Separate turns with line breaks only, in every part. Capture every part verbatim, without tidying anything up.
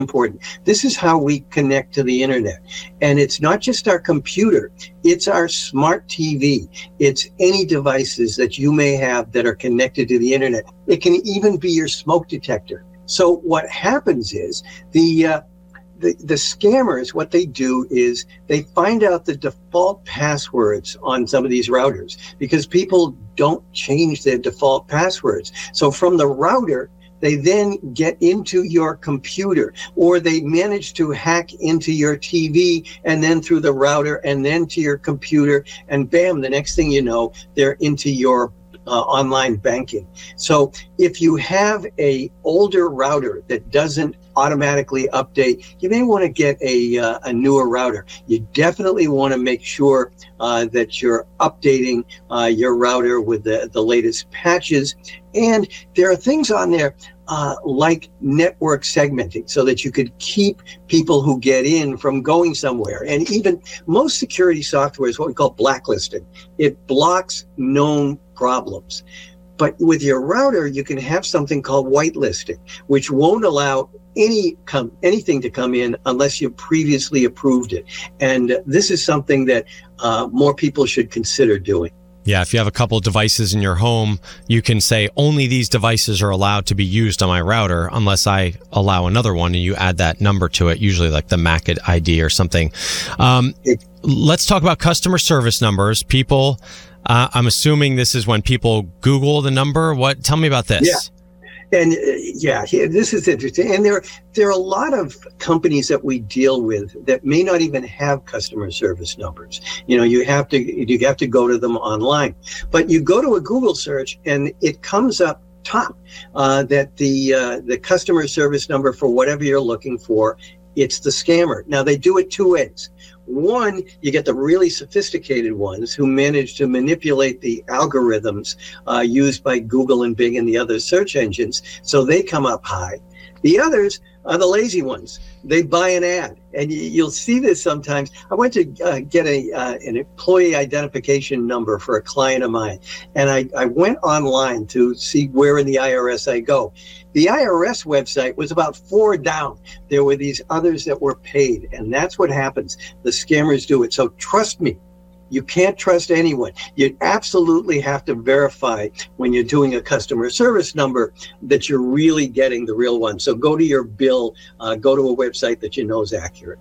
important. This is how we connect to the internet. And it's not just our computer, it's our smart T V. It's any devices that you may have that are connected to the internet. It can even be your smoke detector. So what happens is the uh, The, the scammers, what they do is they find out the default passwords on some of these routers because people don't change their default passwords. So from the router, they then get into your computer, or they manage to hack into your T V and then through the router and then to your computer, and bam, the next thing you know, they're into your Uh, online banking. So if you have a older router that doesn't automatically update, you may want to get a uh, a newer router. You definitely want to make sure uh, that you're updating uh, your router with the, the latest patches. And there are things on there uh, like network segmenting so that you could keep people who get in from going somewhere. And even most security software is what we call blacklisting. It blocks known problems. But with your router, you can have something called whitelisting, which won't allow any come anything to come in unless you previously approved it. And this is something that uh, more people should consider doing.
Yeah, if you have a couple of devices in your home, you can say only these devices are allowed to be used on my router unless I allow another one, and you add that number to it, usually like the M A C I D or something. Um, it, let's talk about customer service numbers. People, uh, I'm assuming this is when people Google the number. What? Tell me about this.
Yeah. And uh, yeah, this is interesting. And there, there are a lot of companies that we deal with that may not even have customer service numbers. You know, you have to you have to go to them online. But you go to a Google search, and it comes up top uh, that the uh, the customer service number for whatever you're looking for, it's the scammer. Now they do it two ways. One, you get the really sophisticated ones who manage to manipulate the algorithms uh, used by Google and Bing and the other search engines, so they come up high. The others are the lazy ones. They buy an ad, and you'll see this sometimes. I went to uh, get a uh, an employee identification number for a client of mine, and I, I went online to see where in the I R S I go. The I R S website was about four down. There were these others that were paid, and that's what happens. The scammers do it. So trust me, you can't trust anyone. You absolutely have to verify when you're doing a customer service number that you're really getting the real one. So go to your bill, uh, go to a website that you know is accurate.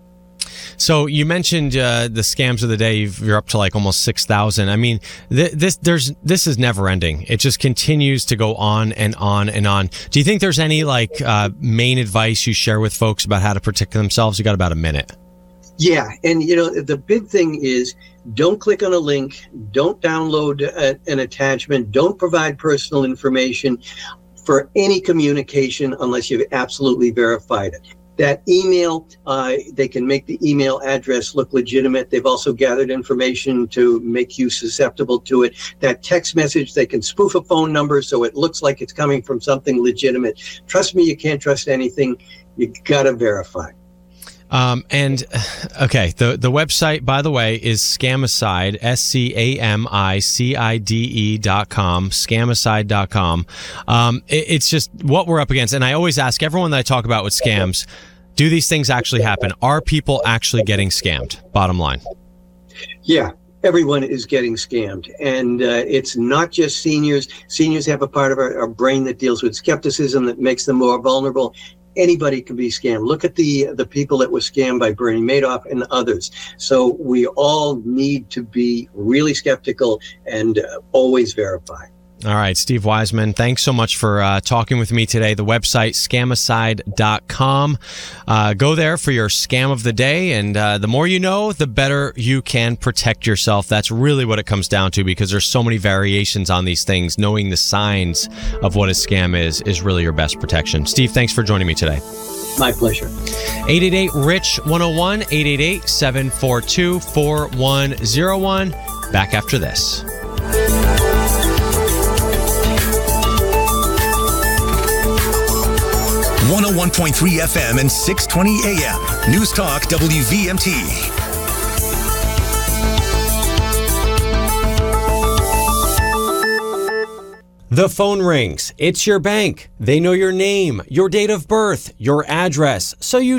So you mentioned uh, the scams of the day. You're up to like almost six thousand. I mean, th- this there's this is never ending. It just continues to go on and on and on. Do you think there's any like uh, main advice you share with folks about how to protect themselves? You got about a minute.
Yeah, and you know, the big thing is don't click on a link, don't download a, an attachment, don't provide personal information for any communication unless you've absolutely verified it. That email, uh, they can make the email address look legitimate. They've also gathered information to make you susceptible to it. That text message, they can spoof a phone number so it looks like it's coming from something legitimate. Trust me, you can't trust anything. You gotta verify.
Um, and, okay, the, the website, by the way, is Scamicide, S C A M I C I D E dot com, scamicide dot com. Um, it, it's just what we're up against. And I always ask everyone that I talk about with scams, do these things actually happen? Are people actually getting scammed? Bottom line.
Yeah. Everyone is getting scammed, and uh, it's not just seniors. Seniors have a part of our, our brain that deals with skepticism that makes them more vulnerable. Anybody can be scammed. Look at the the people that were scammed by Bernie Madoff and others. So we all need to be really skeptical and uh, always verify.
All right, Steve Wiseman, thanks so much for uh, talking with me today. The website, scamicide dot com. Uh, go there for your scam of the day, and uh, the more you know, the better you can protect yourself. That's really what it comes down to, because there's so many variations on these things. Knowing the signs of what a scam is is really your best protection. Steve, thanks for joining me today.
My pleasure.
eight eight eight, R I C H, one oh one, eight eight eight, seven four two, four one oh one. Back after this.
one oh one point three F M and six twenty A M. News Talk W V M T.
The phone rings. It's your bank. They know your name, your date of birth, your address, so you